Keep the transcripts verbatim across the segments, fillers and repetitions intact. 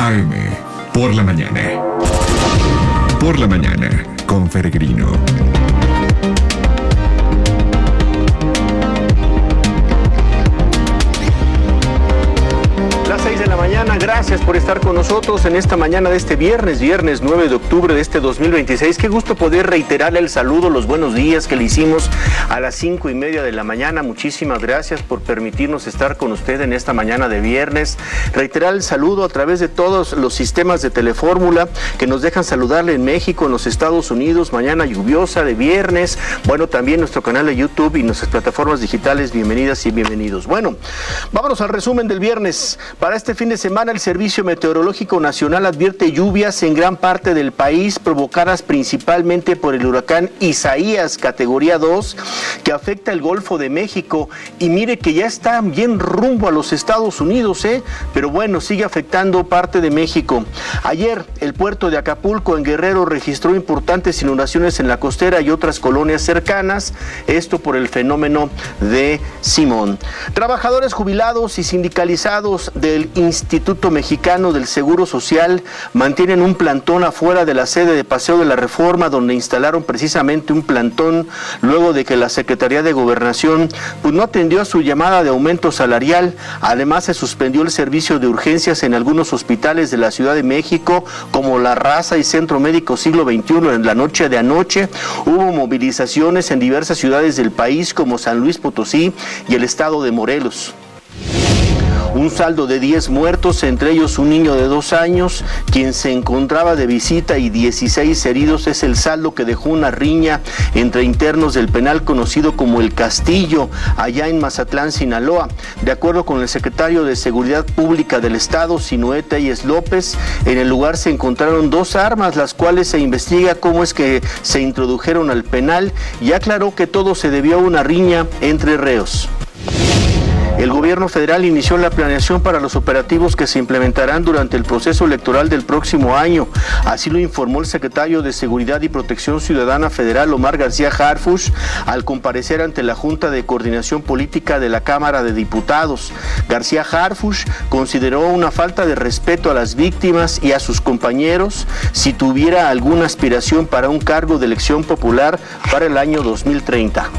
A M, por la mañana. Por la mañana, con Peregrino. Las seis de la mañana, gracias por estar con nosotros en esta mañana de este viernes, viernes nueve de octubre de este dos mil veintiséis. Qué gusto poder reiterarle el saludo, los buenos días que le hicimos a las cinco y media de la mañana. Muchísimas gracias por permitirnos estar con usted en esta mañana de viernes. Reiterar el saludo a través de todos los sistemas de Telefórmula que nos dejan saludarle en México, en los Estados Unidos, mañana lluviosa de viernes. Bueno, también nuestro canal de YouTube y nuestras plataformas digitales. Bienvenidas y bienvenidos. Bueno, vámonos al resumen del viernes. Para este fin de semana, el Servicio Meteorológico Nacional advierte lluvias en gran parte del país, provocadas principalmente por el huracán Isaías, categoría dos, que afecta el Golfo de México. Y mire que ya está bien rumbo a los Estados Unidos, ¿eh? Pero bueno, sigue afectando parte de México. Ayer, el puerto de Acapulco, en Guerrero, registró importantes inundaciones en la costera y otras colonias cercanas, esto por el fenómeno de Simón. Trabajadores jubilados y sindicalizados de el Instituto Mexicano del Seguro Social mantienen un plantón afuera de la sede de Paseo de la Reforma, donde instalaron precisamente un plantón luego de que la Secretaría de Gobernación pues, no atendió a su llamada de aumento salarial. Además, se suspendió el servicio de urgencias en algunos hospitales de la Ciudad de México, como La Raza y Centro Médico Siglo veintiuno. En la noche de anoche hubo movilizaciones en diversas ciudades del país, como San Luis Potosí y el estado de Morelos. Un saldo de diez muertos, entre ellos un niño de dos años, quien se encontraba de visita, y dieciséis heridos es el saldo que dejó una riña entre internos del penal conocido como El Castillo, allá en Mazatlán, Sinaloa. De acuerdo con el secretario de Seguridad Pública del Estado, Sinué Telles López, en el lugar se encontraron dos armas, las cuales se investiga cómo es que se introdujeron al penal, y aclaró que todo se debió a una riña entre reos. El gobierno federal inició la planeación para los operativos que se implementarán durante el proceso electoral del próximo año. Así lo informó el secretario de Seguridad y Protección Ciudadana Federal, Omar García Harfuch, al comparecer ante la Junta de Coordinación Política de la Cámara de Diputados. García Harfuch consideró una falta de respeto a las víctimas y a sus compañeros si tuviera alguna aspiración para un cargo de elección popular para el año dos mil treinta.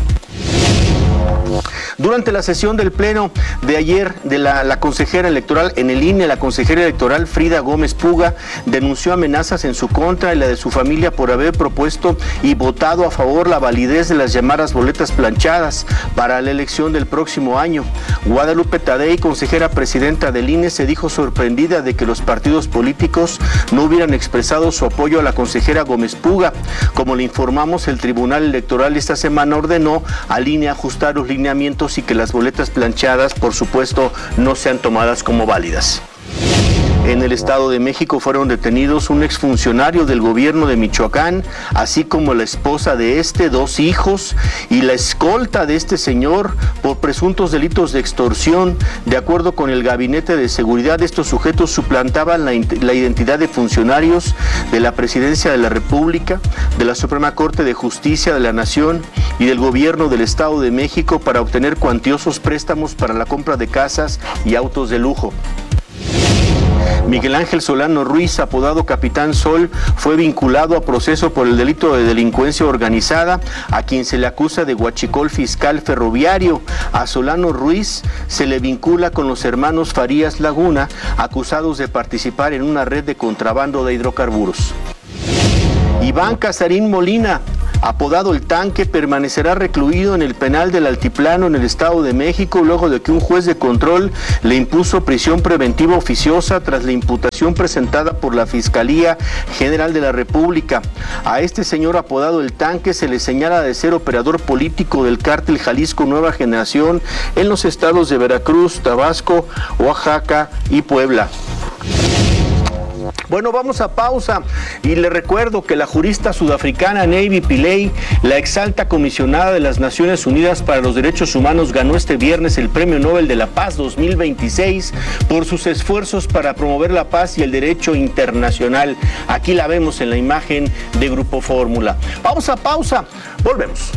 Durante la sesión del pleno de ayer de la, la consejera electoral en el I N E, la consejera electoral Frida Gómez Puga denunció amenazas en su contra y la de su familia por haber propuesto y votado a favor la validez de las llamadas boletas planchadas para la elección del próximo año. Guadalupe Tadei, consejera presidenta del I N E, se dijo sorprendida de que los partidos políticos no hubieran expresado su apoyo a la consejera Gómez Puga. Como le informamos, el Tribunal Electoral esta semana ordenó al I N E ajustar los lineamientos y que las boletas planchadas, por supuesto, no sean tomadas como válidas. En el Estado de México fueron detenidos un exfuncionario del gobierno de Michoacán, así como la esposa de este, dos hijos y la escolta de este señor por presuntos delitos de extorsión. De acuerdo con el Gabinete de Seguridad, estos sujetos suplantaban la, la identidad de funcionarios de la Presidencia de la República, de la Suprema Corte de Justicia de la Nación y del Gobierno del Estado de México para obtener cuantiosos préstamos para la compra de casas y autos de lujo. Miguel Ángel Solano Ruiz, apodado Capitán Sol, fue vinculado a proceso por el delito de delincuencia organizada, a quien se le acusa de huachicol fiscal ferroviario. A Solano Ruiz se le vincula con los hermanos Farías Laguna, acusados de participar en una red de contrabando de hidrocarburos. Iván Casarín Molina, apodado El Tanque, permanecerá recluido en el penal del Altiplano en el Estado de México luego de que un juez de control le impuso prisión preventiva oficiosa tras la imputación presentada por la Fiscalía General de la República. A este señor apodado El Tanque se le señala de ser operador político del cártel Jalisco Nueva Generación en los estados de Veracruz, Tabasco, Oaxaca y Puebla. Bueno, vamos a pausa y le recuerdo que la jurista sudafricana Navy Pillay, la exalta comisionada de las Naciones Unidas para los Derechos Humanos, ganó este viernes el Premio Nobel de la Paz dos mil veintiséis por sus esfuerzos para promover la paz y el derecho internacional. Aquí la vemos en la imagen de Grupo Fórmula. Vamos a pausa, volvemos.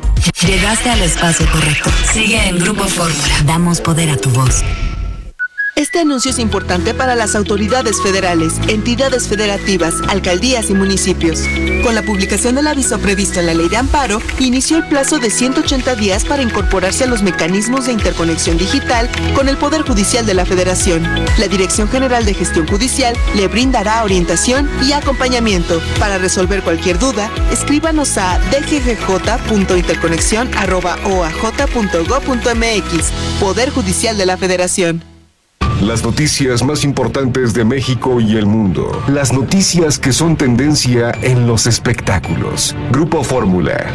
Llegaste al espacio correcto. Sigue en Grupo Fórmula. Damos poder a tu voz. Este anuncio es importante para las autoridades federales, entidades federativas, alcaldías y municipios. Con la publicación del aviso previsto en la Ley de Amparo, inició el plazo de ciento ochenta días para incorporarse a los mecanismos de interconexión digital con el Poder Judicial de la Federación. La Dirección General de Gestión Judicial le brindará orientación y acompañamiento. Para resolver cualquier duda, escríbanos a d g g j punto interconexión arroba o a j punto gob punto m x. Poder Judicial de la Federación. Las noticias más importantes de México y el mundo. Las noticias que son tendencia en los espectáculos. Grupo Fórmula.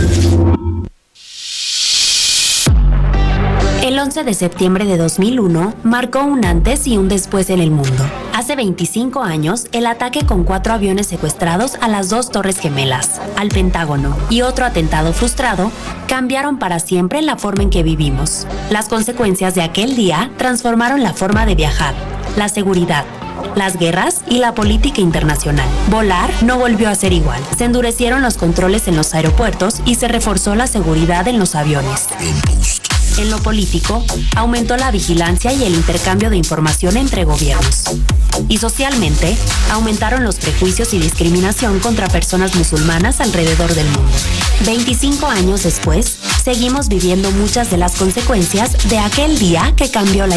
El once de septiembre de dos mil uno marcó un antes y un después en el mundo. Hace veinticinco años, el ataque con cuatro aviones secuestrados a las dos Torres Gemelas, al Pentágono y otro atentado frustrado cambiaron para siempre la forma en que vivimos. Las consecuencias de aquel día transformaron la forma de viajar, la seguridad, las guerras y la política internacional. Volar no volvió a ser igual. Se endurecieron los controles en los aeropuertos y se reforzó la seguridad en los aviones. En lo político, aumentó la vigilancia y el intercambio de información entre gobiernos. Y socialmente, aumentaron los prejuicios y discriminación contra personas musulmanas alrededor del mundo. veinticinco años después, seguimos viviendo muchas de las consecuencias de aquel día que cambió la